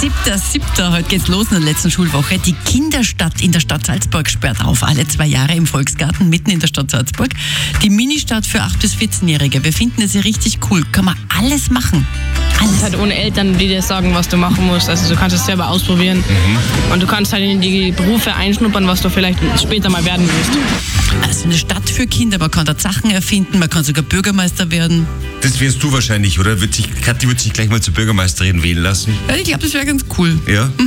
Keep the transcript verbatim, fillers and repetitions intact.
siebter siebter Heute geht's los in der letzten Schulwoche. Die Kinderstadt in der Stadt Salzburg sperrt auf, alle zwei Jahre im Volksgarten, mitten in der Stadt Salzburg. Die Ministadt für acht- bis vierzehnjährige. Wir finden es ja richtig cool. Kann man alles machen. Alles. Halt ohne Eltern, die dir sagen, was du machen musst. Also du kannst es selber ausprobieren. Mhm. Und du kannst halt in die Berufe einschnuppern, was du vielleicht später mal werden willst. Also eine Stadt für Kinder. Man kann da Sachen erfinden, man kann sogar Bürgermeister werden. Das wärst du wahrscheinlich, oder? Wird sich, Kathi wird sich gleich mal zur Bürgermeisterin wählen lassen. Ja, ich glaube, das wäre ganz cool. Ja?